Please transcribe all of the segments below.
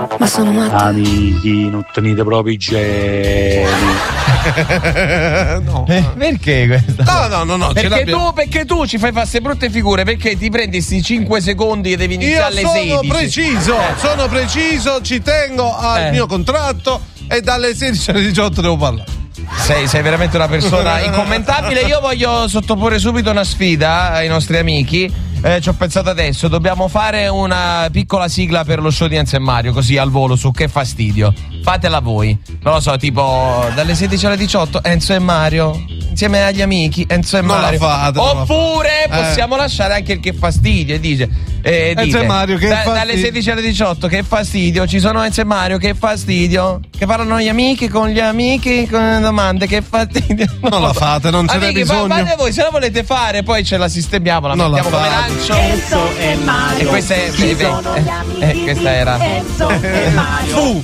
Ma sono matta. Amici, non tenete proprio i geni. No. Perché questa? No. Perché tu ci fai fare queste brutte figure, perché ti prendi questi 5 secondi e devi iniziare alle 16. Sono preciso, ci tengo al mio contratto e dalle 16 alle 18 devo parlare. Sei veramente una persona incommentabile. Io voglio sottoporre subito una sfida ai nostri amici. Ci ho pensato adesso, dobbiamo fare una piccola sigla per lo show di Enzo e Mario, così al volo, su Che Fastidio. Fatela voi, non lo so, tipo dalle 16 alle 18 Enzo e Mario insieme agli amici, Enzo e Mario. Oppure possiamo lasciare anche il Che Fastidio e dice Enzo e Mario, che fastidio. Dalle 16 alle 18 Che Fastidio, ci sono Enzo e Mario, che fastidio, che parlano gli amici con gli amici con le domande, che fastidio. Non la fate, non ce n'è bisogno. Fate voi, se la volete fare poi ce la sistemiamo, la mettiamo come lancio. Enzo e Mario. E questa è questa era Enzo e Mario.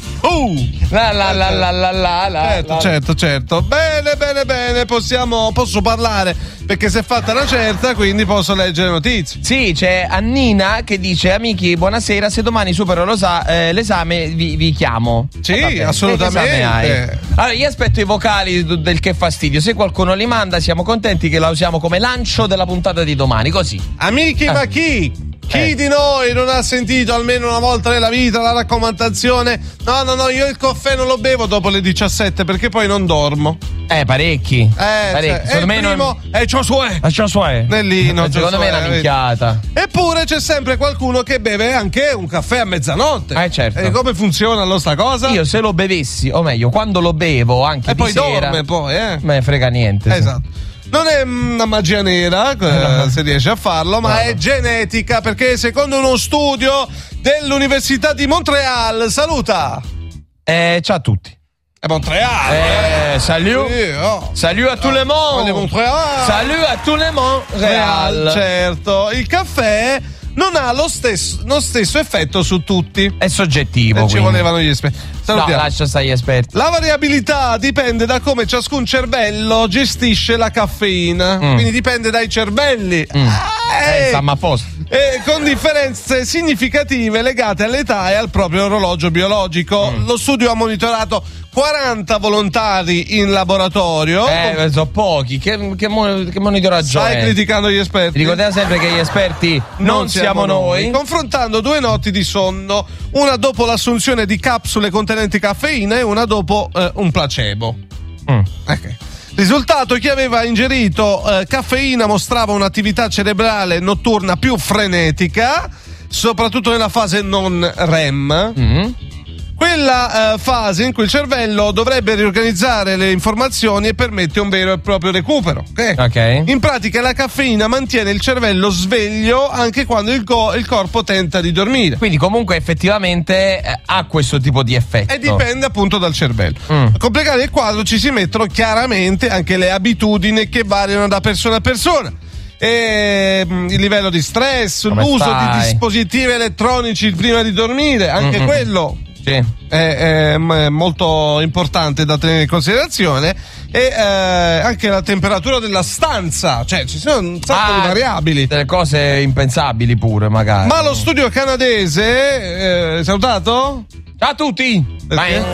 Certo. Bene. Posso parlare perché si è fatta una certa, quindi posso leggere notizie. Sì, c'è Annina che dice: amici, buonasera, se domani supero l'esame vi chiamo. Sì, assolutamente. Allora, io aspetto i vocali del Che Fastidio. Se qualcuno li manda, siamo contenti che la usiamo come lancio della puntata di domani. Così. Amici, ma chi? Chi di noi non ha sentito almeno una volta nella vita la raccomandazione? No, io il caffè non lo bevo dopo le 17 perché poi non dormo. Parecchi. Secondo me il primo è Ciosuè. Nellino. Secondo me è una minchiata. Eppure c'è sempre qualcuno che beve anche un caffè a mezzanotte. Certo. E come funziona allora sta cosa? Io se lo bevessi, o meglio, quando lo bevo anche e di poi sera, dorme poi, me frega niente. Esatto. Sì. Non è una magia nera, se riesce a farlo, ma è genetica, perché secondo uno studio dell'Università di Montréal, saluta! Ciao a tutti. Montréal! Salut! Salut a tout le monde! Montréal! Salut a tout le monde! Certo, il caffè non ha lo stesso effetto su tutti. È soggettivo. Ci volevano gli esperti. Salutiamo. No, lascia stare gli esperti. La variabilità dipende da come ciascun cervello gestisce la caffeina. Quindi dipende dai cervelli. Stiamo a posto. Con differenze significative legate all'età e al proprio orologio biologico. Lo studio ha monitorato 40 volontari in laboratorio. Sono pochi. Che monitoraggio Stai criticando gli esperti? Ricordiamo sempre che gli esperti non siamo noi. Confrontando 2 notti di sonno, una dopo l'assunzione di capsule contenenti caffeina e una dopo un placebo. Ok. Risultato: chi aveva ingerito caffeina mostrava un'attività cerebrale notturna più frenetica, soprattutto nella fase non REM. Quella fase in cui il cervello dovrebbe riorganizzare le informazioni e permette un vero e proprio recupero. Ok. In pratica la caffeina mantiene il cervello sveglio anche quando il corpo tenta di dormire. Quindi comunque effettivamente ha questo tipo di effetto. E dipende appunto dal cervello. A complicare il quadro ci si mettono chiaramente anche le abitudini che variano da persona a persona. E il livello di stress, l'uso di dispositivi elettronici prima di dormire, anche quello è molto importante da tenere in considerazione, e anche la temperatura della stanza, cioè ci sono un sacco di variabili, delle cose impensabili pure magari. Ma lo studio canadese salutato? Ciao a tutti! In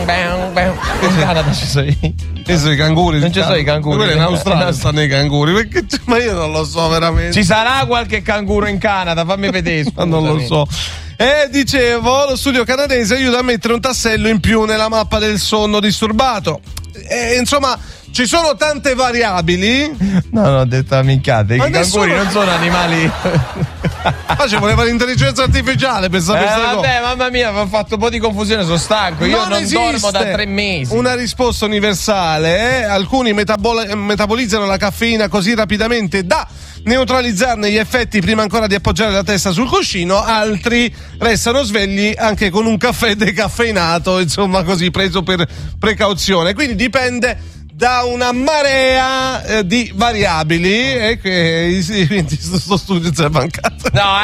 Canada ci sono i canguri. Non ci sono i canguri. Quello in Australia stanno i canguri. Perché, ma io non lo so veramente. Ci sarà qualche canguro in Canada? Fammi vedere. Non lo so. E dicevo, lo studio canadese aiuta a mettere un tassello in più nella mappa del sonno disturbato. Insomma, ci sono tante variabili. No, ho detto minchiate. I canguri non sono animali. Ma ci voleva l'intelligenza artificiale per sapere vabbè, mamma mia, mi ha fatto un po' di confusione, sono stanco. Io non dormo da 3 mesi. Una risposta universale. Alcuni metabolizzano la caffeina così rapidamente da neutralizzarne gli effetti prima ancora di appoggiare la testa sul cuscino, altri restano svegli anche con un caffè decaffeinato, insomma, così preso per precauzione. Quindi dipende da una marea di variabili, e quindi sto studio si è mancato. No,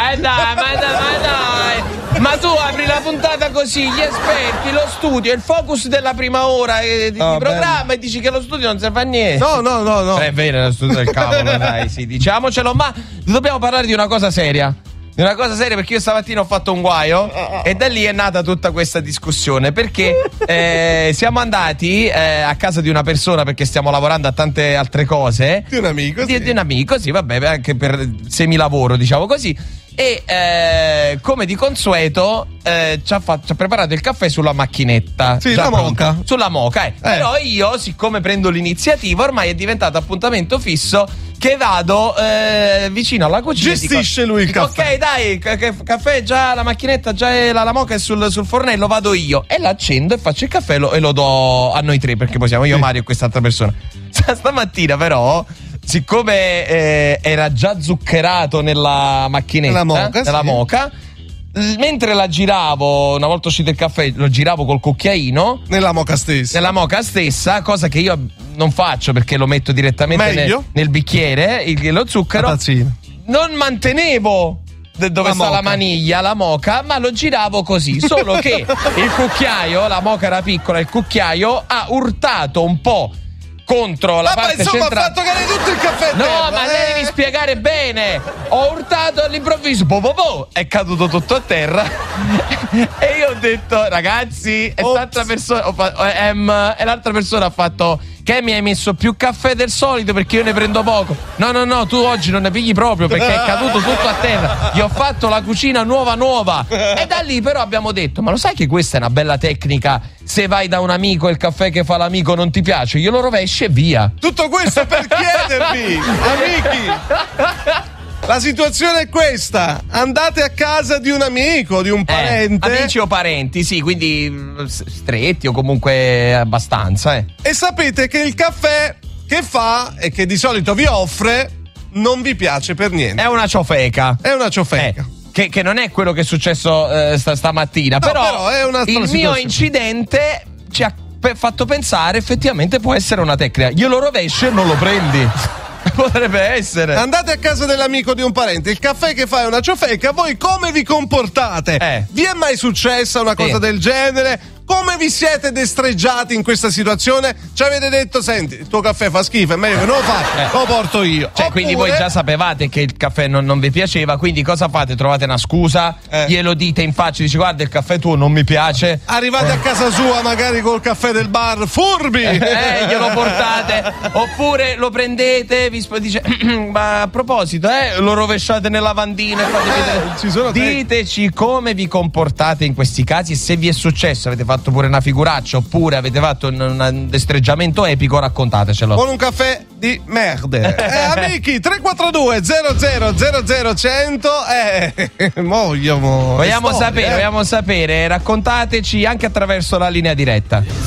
dai. Ma tu apri la puntata così, gli esperti, lo studio, il focus della prima ora di programma, e dici che lo studio non serve a niente. No. È vero, lo studio del cavolo, dai, sì, diciamocelo, ma dobbiamo parlare di una cosa seria. una cosa seria, perché io stamattina ho fatto un guaio e da lì è nata tutta questa discussione, perché siamo andati a casa di una persona perché stiamo lavorando a tante altre cose. Di un amico, sì. Di un amico, sì, vabbè, anche per semilavoro, diciamo così. E come di consueto ci ha preparato il caffè sulla macchinetta. Sì, la moka. Sulla moka, Però io, siccome prendo l'iniziativa, ormai è diventato appuntamento fisso che vado vicino alla cucina. Gestisce lui il caffè. Ok, dai, caffè già, la macchinetta già è la moka è sul fornello, vado io e l'accendo e faccio il caffè e lo do a noi tre, perché poi siamo io, Mario e quest'altra persona. Stamattina però, siccome era già zuccherato nella macchinetta, nella moka, mentre la giravo, una volta uscito il caffè, lo giravo col cucchiaino nella moka stessa, cosa che io non faccio perché lo metto direttamente nel bicchiere, lo zucchero. Non mantenevo dove sta la maniglia, la moka, ma lo giravo così, solo che il cucchiaio, la moka era piccola, il cucchiaio ha urtato un po' contro la parte centrale. Ha fatto cadere tutto il caffè. No, ma devi spiegare bene. Ho urtato all'improvviso, è caduto tutto a terra. E io ho detto, ragazzi, e l'altra persona ha fatto: che mi hai messo più caffè del solito perché io ne prendo poco. No, tu oggi non ne pigli proprio perché è caduto tutto a terra. Gli ho fatto la cucina nuova. E da lì però abbiamo detto: ma lo sai che questa è una bella tecnica? Se vai da un amico e il caffè che fa l'amico non ti piace, glielo rovesci e via. Tutto questo per chiedervi, amici, la situazione è questa: andate a casa di un amico, di un parente, amici o parenti, sì, quindi stretti o comunque abbastanza, e sapete che il caffè che fa e che di solito vi offre non vi piace per niente. È una ciofeca. Che non è quello che è successo stamattina, però è il mio incidente ci ha fatto pensare effettivamente può essere una tecnica. Io lo rovescio e non lo prendi. Potrebbe essere. Andate a casa dell'amico di un parente, il caffè che fa è una ciofeca, voi come vi comportate? Vi è mai successa una cosa del genere? Come vi siete destreggiati in questa situazione? Ci avete detto: senti, il tuo caffè fa schifo, è meglio che non lo faccia, lo porto io. Cioè, quindi voi già sapevate che il caffè non vi piaceva, quindi cosa fate? Trovate una scusa, glielo dite in faccia, dici: guarda, il caffè tuo non mi piace. Arrivate a casa sua magari col caffè del bar, furbi! Glielo portate, oppure lo prendete, vi dice: ma a proposito, lo rovesciate nel lavandino e fate diteci come vi comportate in questi casi, e se vi è successo, avete fatto pure una figuraccia oppure avete fatto un destreggiamento epico, raccontatecelo con un caffè di merde. Amici, 342 00 100 vogliamo sapere, raccontateci anche attraverso la linea diretta.